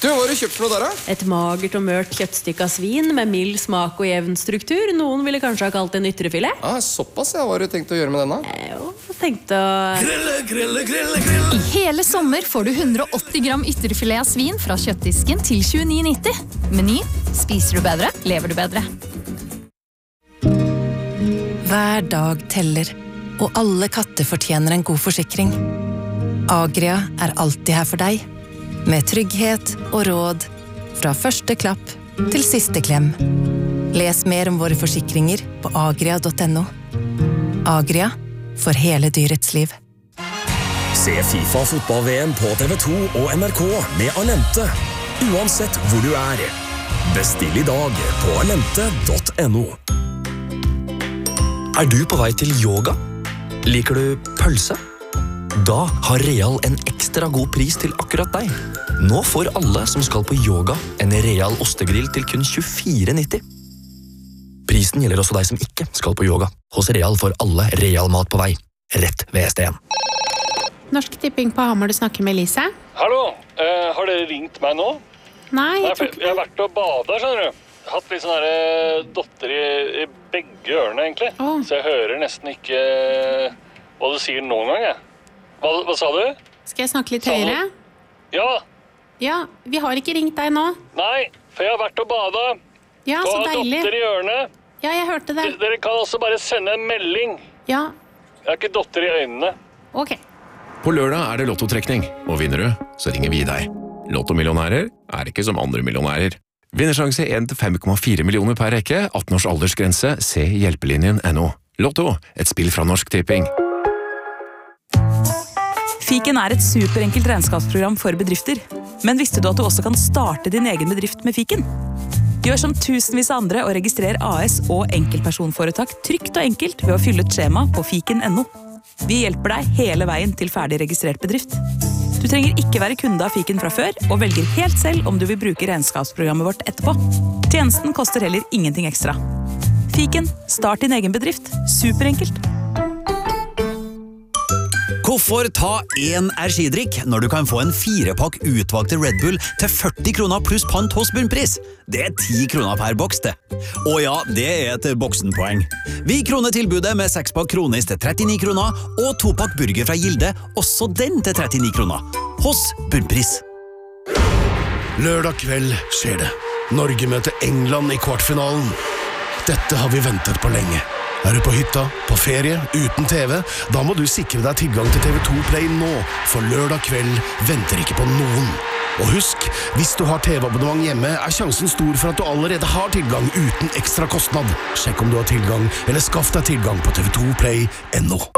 Du, hva har du kjøpt for noe der, da? Et magert og mørt kjøttstykke av svin med mild smak og jevn struktur. Noen ville kanskje ha kalt det en ytrefilet. Såpass, ja. Hva har du tenkt å gjøre med denne? Tenkte å... Grille. I hele sommer får du 180 gram ytrefilet av svin fra kjøttdisken til 29,90. Meny. Spiser du bedre, lever du bedre. Hver dag teller, og alle katter fortjener en god forsikring. Agria alltid her for deg, med trygghet og råd, fra første klapp til siste klem. Les mer om våre forsikringer på agria.no. Agria, for hele dyrets liv. Se FIFA fotball-VM på TV2 og NRK med Alente, uansett hvor du Bestill I dag på alente.no. Du på vei til yoga? Liker du pølse? Da har Real en ekstra god pris til akkurat deg. Nå får alle som skal på yoga en Real ostegrill til kun 24,90. Prisen gjelder også deg som ikke skal på yoga. Hos Real får alle Real mat på vei. Rett ved STN. Norsk Tipping på Hamar, du snakker med Elise. Hallo, har dere ringt meg nå? Nei, jeg har vært og badet, skjønner du. Hatt litt sånne dotter I begge ørene, egentlig. Så jeg hører nesten ikke hva du sier noen gang, jeg. Hva sa du? Skal jeg snakke litt høyere? Ja. Ja, vi har ikke ringt deg nå. Nei, for jeg har vært og badet. Ja, så deilig. Og har dotter I ørene. Ja, jeg hørte det. Dere kan også bare sende en melding. Ja. Jeg har ikke dotter I øynene. Ok. På lørdag det lottotrekning, og vinner du, så ringer vi deg. Lottomillionærer ikke som andre millionærer. Vinnersjanse 1 til 5,4 millioner per rekke, 18 års aldersgrense, se hjelpelinjen.no. Lotto, et spill fra Norsk Tipping. Fiken et superenkelt regnskapsprogram for bedrifter. Men visste du at du også kan starte din egen bedrift med Fiken? Gjør som tusenvis av andre og registrer AS og enkeltpersonforetak trygt og enkelt ved å fylle ut skjema på fiken.no. Vi hjelper deg hele veien til ferdig registrert bedrift. Du trenger ikke være kunde av Fiken fra før, og velger helt selv om du vil bruke regnskapsprogrammet vårt etterpå. Tjenesten koster heller ingenting ekstra. Fiken, start din egen bedrift. Superenkelt. Hvorfor ta en energidrikk når du kan få en 4-pakk utvalgte Red Bull til 40 kroner pluss pant hos bunnpris? Det 10 kroner per boks, det. Og ja, det et boksenpoeng. Vi kroner tilbudet med 6-pakk kronis til 39 kroner, og 2-pakk burger fra Gilde, også den til 39 kroner. Hos bunnpris. Lørdag kveld skjer det. Norge møter England I kvartfinalen. Dette har vi ventet på lenge. Du på hytta, på ferie, uten TV, da må du sikre deg tilgang til TV2 Play nå, for lørdag kveld venter ikke på noen. Og husk, hvis du har TV-abonnement hjemme, sjansen stor for at du allerede har tilgang uten ekstra kostnad. Sjekk om du har tilgang, eller skaff deg tilgang på TV2 Play.no.